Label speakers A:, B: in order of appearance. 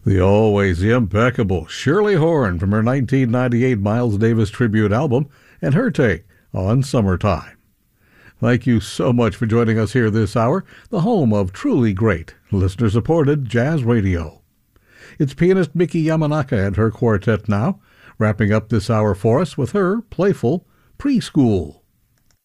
A: The always impeccable Shirley Horn from her 1998 Miles Davis tribute album and her take on Summertime. Thank you so much for joining us here this hour, the home of truly great, listener-supported jazz radio. It's pianist Miki Yamanaka and her quartet now, wrapping up this hour for us with her playful Preschool.